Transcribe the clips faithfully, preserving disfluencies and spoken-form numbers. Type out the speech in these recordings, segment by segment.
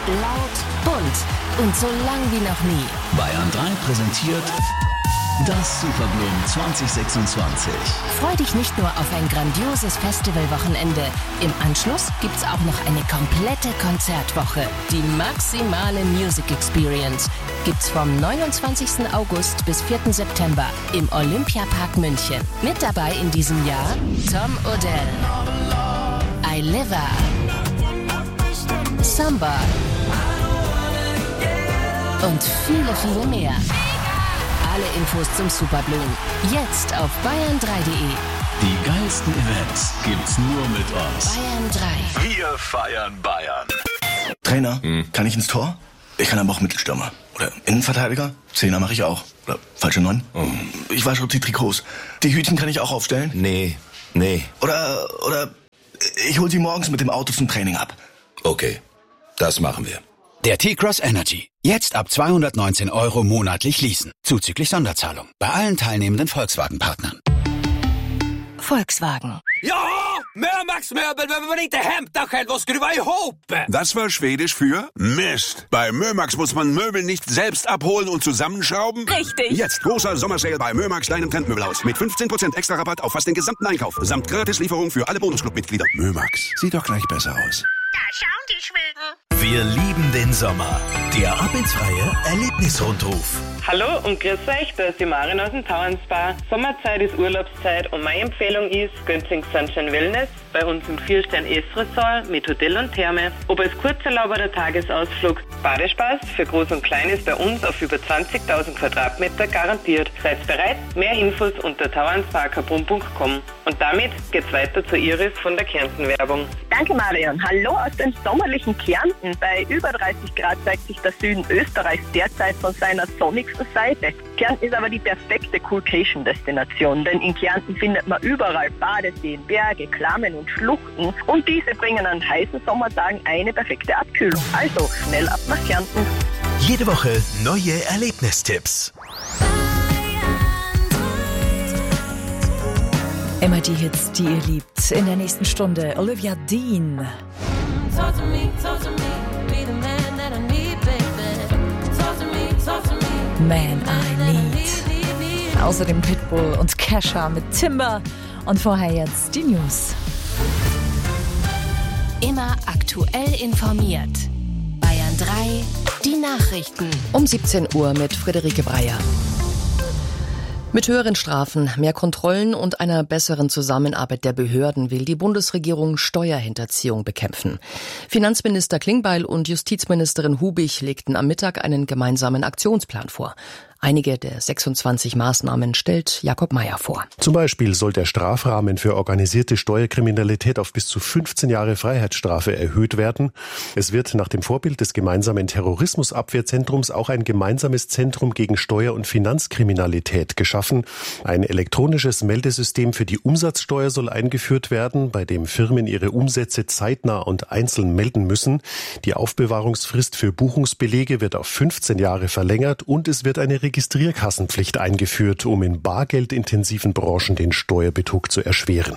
laut, bunt und so lang wie noch nie. Bayern drei präsentiert das Superblumen zwanzig sechsundzwanzig. Freu dich nicht nur auf ein grandioses Festivalwochenende. Im Anschluss gibt's auch noch eine komplette Konzertwoche. Die maximale Music Experience gibt's vom neunundzwanzigsten August bis vierten September im Olympiapark München. Mit dabei in diesem Jahr Tom Odell, Aileva, Samba und viele, viele mehr. Alle Infos zum Superblumen jetzt auf bayern drei punkt de. Die geilsten Events gibt's nur mit uns. Bayern drei. Wir feiern Bayern. Trainer, hm. kann ich ins Tor? Ich kann aber auch Mittelstürmer. Oder Innenverteidiger? Zehner mache ich auch. Oder falsche Neun? Oh. Ich wasche die Trikots. Die Hütchen kann ich auch aufstellen? Nee, nee. Oder, oder ich hol sie morgens mit dem Auto zum Training ab. Okay, das machen wir. Der T-Cross Energy. Jetzt ab zweihundertneunzehn Euro monatlich leasen. Zuzüglich Sonderzahlung. Bei allen teilnehmenden Volkswagen-Partnern. Volkswagen. Ja, Mörmax Möbel, wenn man inte hämtar själv och skruva ihop. Das war Schwedisch für Mist. Bei Mörmax muss man Möbel nicht selbst abholen und zusammenschrauben. Richtig. Jetzt großer Sommersale bei Mörmax, deinem Trendmöbelhaus. Mit fünfzehn Prozent extra Rabatt auf fast den gesamten Einkauf. Samt Gratislieferung für alle Bonusclub-Mitglieder. Mörmax, sieht doch gleich besser aus. Da schauen die Schweden. Wir lieben den Sommer. Der Ab ins Freie Erlebnisrundruf. Hallo und grüß euch, da ist die Marin aus dem Tauern Spa. Sommerzeit ist Urlaubszeit und meine Empfehlung ist Gönzling Sunshine Wellness bei uns im vier Stern S-Resort mit Hotel und Therme. Ob als Kurzurlaub oder Tagesausflug, Badespaß für Groß und Klein ist bei uns auf über zwanzigtausend Quadratmeter garantiert. Seid bereit? Mehr Infos unter tauernspa-kaprun punkt com. Und damit geht's weiter zur Iris von der Kärnten-Werbung. Danke Marion. Hallo aus dem sommerlichen Kärnten. Bei über dreißig Grad zeigt sich der Süden Österreichs derzeit von seiner sonnigsten Seite. Kärnten ist aber die perfekte Coolcation-Destination, denn in Kärnten findet man überall Badeseen, Berge, Klammen und Schluchten und diese bringen an heißen Sommertagen eine perfekte Abkühlung. Also schnell ab nach Kärnten. Jede Woche neue Erlebnistipps. Immer die Hits, die ihr liebt. In der nächsten Stunde Olivia Dean. Man I Need. Außerdem Pitbull und Kesha mit Timber. Und vorher jetzt die News. Immer aktuell informiert. Bayern drei, die Nachrichten. Um siebzehn Uhr mit Friederike Breyer. Mit höheren Strafen, mehr Kontrollen und einer besseren Zusammenarbeit der Behörden will die Bundesregierung Steuerhinterziehung bekämpfen. Finanzminister Klingbeil und Justizministerin Hubig legten am Mittag einen gemeinsamen Aktionsplan vor. Einige der sechsundzwanzig Maßnahmen stellt Jakob Mayer vor. Zum Beispiel soll der Strafrahmen für organisierte Steuerkriminalität auf bis zu fünfzehn Jahre Freiheitsstrafe erhöht werden. Es wird nach dem Vorbild des gemeinsamen Terrorismusabwehrzentrums auch ein gemeinsames Zentrum gegen Steuer- und Finanzkriminalität geschaffen. Ein elektronisches Meldesystem für die Umsatzsteuer soll eingeführt werden, bei dem Firmen ihre Umsätze zeitnah und einzeln melden müssen. Die Aufbewahrungsfrist für Buchungsbelege wird auf fünfzehn Jahre verlängert und es wird eine Registrierkassenpflicht eingeführt, um in bargeldintensiven Branchen den Steuerbetrug zu erschweren.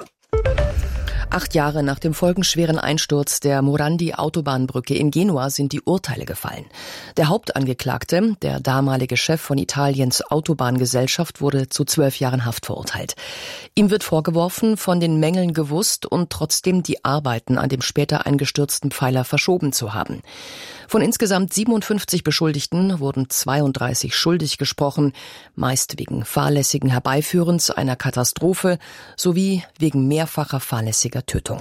Acht Jahre nach dem folgenschweren Einsturz der Morandi-Autobahnbrücke in Genua sind die Urteile gefallen. Der Hauptangeklagte, der damalige Chef von Italiens Autobahngesellschaft, wurde zu zwölf Jahren Haft verurteilt. Ihm wird vorgeworfen, von den Mängeln gewusst und trotzdem die Arbeiten an dem später eingestürzten Pfeiler verschoben zu haben. Von insgesamt siebenundfünfzig Beschuldigten wurden zweiunddreißig schuldig gesprochen, meist wegen fahrlässigen Herbeiführens einer Katastrophe sowie wegen mehrfacher fahrlässiger Tötung.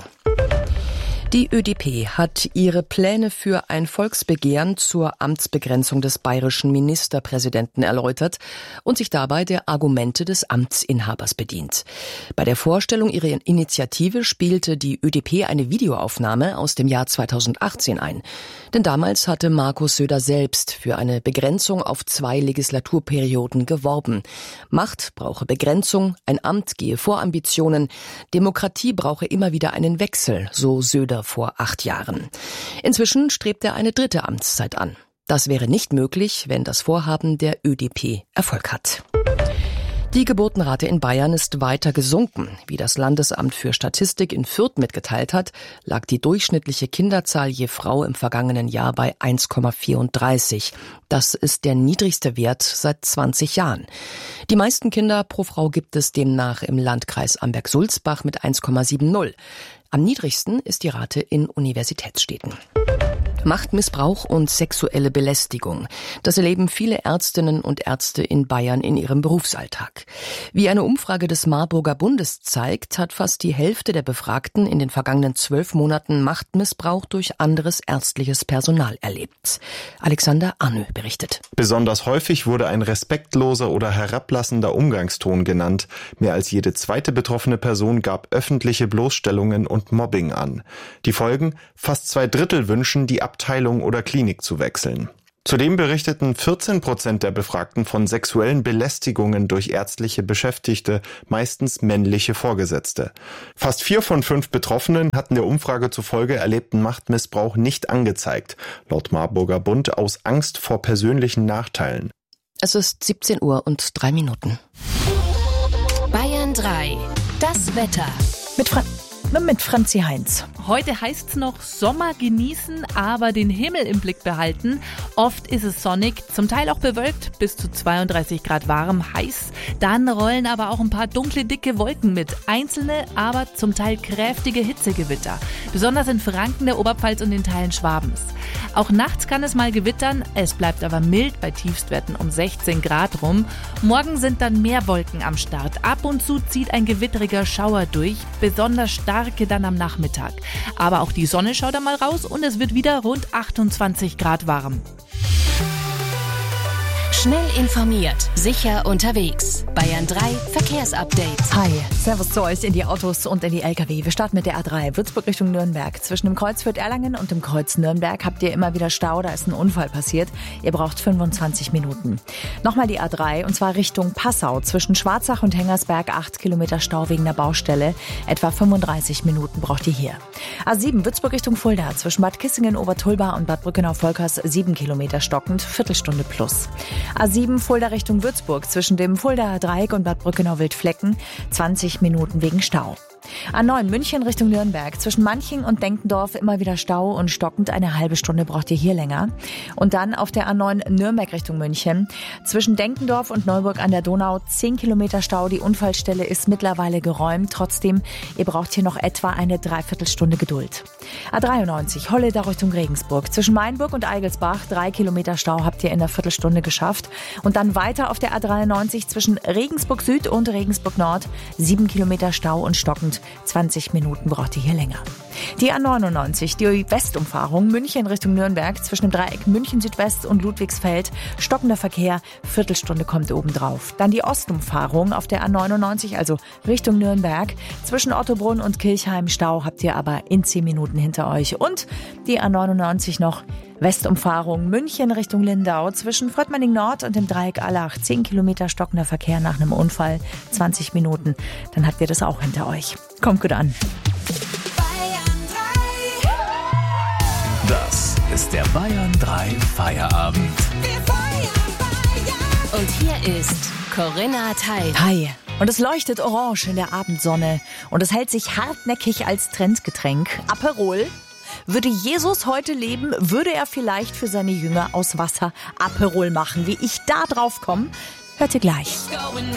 Die Ö D P hat ihre Pläne für ein Volksbegehren zur Amtsbegrenzung des bayerischen Ministerpräsidenten erläutert und sich dabei der Argumente des Amtsinhabers bedient. Bei der Vorstellung ihrer Initiative spielte die Ö D P eine Videoaufnahme aus dem Jahr zweitausendachtzehn ein. Denn damals hatte Markus Söder selbst für eine Begrenzung auf zwei Legislaturperioden geworben. Macht brauche Begrenzung, ein Amt gehe vor Ambitionen, Demokratie brauche immer wieder einen Wechsel, so Söder vor acht Jahren. Inzwischen strebt er eine dritte Amtszeit an. Das wäre nicht möglich, wenn das Vorhaben der Ö D P Erfolg hat. Die Geburtenrate in Bayern ist weiter gesunken. Wie das Landesamt für Statistik in Fürth mitgeteilt hat, lag die durchschnittliche Kinderzahl je Frau im vergangenen Jahr bei eins Komma vierunddreißig. Das ist der niedrigste Wert seit zwanzig Jahren. Die meisten Kinder pro Frau gibt es demnach im Landkreis Amberg-Sulzbach mit eins Komma siebzig. Am niedrigsten ist die Rate in Universitätsstädten. Machtmissbrauch und sexuelle Belästigung. Das erleben viele Ärztinnen und Ärzte in Bayern in ihrem Berufsalltag. Wie eine Umfrage des Marburger Bundes zeigt, hat fast die Hälfte der Befragten in den vergangenen zwölf Monaten Machtmissbrauch durch anderes ärztliches Personal erlebt. Alexander Arnö berichtet. Besonders häufig wurde ein respektloser oder herablassender Umgangston genannt. Mehr als jede zweite betroffene Person gab öffentliche Bloßstellungen und Mobbing an. Die Folgen? Fast zwei Drittel wünschen, die Abteilung oder Klinik zu wechseln. Zudem berichteten vierzehn Prozent der Befragten von sexuellen Belästigungen durch ärztliche Beschäftigte, meistens männliche Vorgesetzte. Fast vier von fünf Betroffenen hatten der Umfrage zufolge erlebten Machtmissbrauch nicht angezeigt, laut Marburger Bund aus Angst vor persönlichen Nachteilen. Es ist siebzehn Uhr und drei Minuten. Bayern drei. Das Wetter. Mit Fra- Mit Franzi Heinz. Heute heißt es noch Sommer genießen, aber den Himmel im Blick behalten. Oft ist es sonnig, zum Teil auch bewölkt, bis zu zweiunddreißig Grad warm, heiß. Dann rollen aber auch ein paar dunkle, dicke Wolken mit. Einzelne, aber zum Teil kräftige Hitzegewitter. Besonders in Franken, der Oberpfalz und den Teilen Schwabens. Auch nachts kann es mal gewittern, es bleibt aber mild bei Tiefstwerten um sechzehn Grad rum. Morgen sind dann mehr Wolken am Start. Ab und zu zieht ein gewitteriger Schauer durch, besonders starke dann am Nachmittag. Aber auch die Sonne schaut einmal raus und es wird wieder rund achtundzwanzig Grad warm. Schnell informiert, sicher unterwegs. Bayern drei Verkehrsupdate. Hi, servus zu euch in die Autos und in die L K W. Wir starten mit der A drei, Würzburg Richtung Nürnberg. Zwischen dem Kreuz Fürth-Erlangen und dem Kreuz Nürnberg habt ihr immer wieder Stau, da ist ein Unfall passiert. Ihr braucht fünfundzwanzig Minuten. Nochmal die A drei, und zwar Richtung Passau. Zwischen Schwarzach und Hengersberg acht Kilometer Stau wegen der Baustelle. Etwa fünfunddreißig Minuten braucht ihr hier. A sieben, Würzburg Richtung Fulda. Zwischen Bad Kissingen, Obertulba und Bad Brückenau-Volkers sieben Kilometer stockend, Viertelstunde plus. A sieben, Fulda Richtung Würzburg. Zwischen dem Fuldaer Dreieck und Bad Brückenau-Wildflecken zwanzig Minuten wegen Stau. A neun, München Richtung Nürnberg. Zwischen Manching und Denkendorf immer wieder Stau und stockend. Eine halbe Stunde braucht ihr hier länger. Und dann auf der A neun Nürnberg Richtung München. Zwischen Denkendorf und Neuburg an der Donau zehn Kilometer Stau. Die Unfallstelle ist mittlerweile geräumt. Trotzdem, ihr braucht hier noch etwa eine Dreiviertelstunde Geduld. A dreiundneunzig, Holleder Richtung Regensburg. Zwischen Mainburg und Eigelsbach drei Kilometer Stau habt ihr in einer Viertelstunde geschafft. Und dann weiter auf der A dreiundneunzig zwischen Regensburg Süd und Regensburg Nord. sieben Kilometer Stau und stockend. zwanzig Minuten braucht ihr hier länger. Die A neunundneunzig, die Westumfahrung München Richtung Nürnberg, zwischen dem Dreieck München Südwest und Ludwigsfeld, stockender Verkehr, Viertelstunde kommt obendrauf. Dann die Ostumfahrung auf der A neunundneunzig, also Richtung Nürnberg, zwischen Ottobrunn und Kirchheim, Stau habt ihr aber in zehn Minuten hinter euch. Und die A neunundneunzig noch, Westumfahrung München Richtung Lindau, zwischen Fröttmanning Nord und dem Dreieck Allach, zehn Kilometer stockender Verkehr nach einem Unfall, zwanzig Minuten, dann habt ihr das auch hinter euch. Kommt gut an. Das ist der Bayern drei Feierabend. Und hier ist Corinna Teil. Hi. Und es leuchtet orange in der Abendsonne. Und es hält sich hartnäckig als Trendgetränk. Aperol. Würde Jesus heute leben, würde er vielleicht für seine Jünger aus Wasser Aperol machen. Wie ich da drauf komme, hört ihr gleich.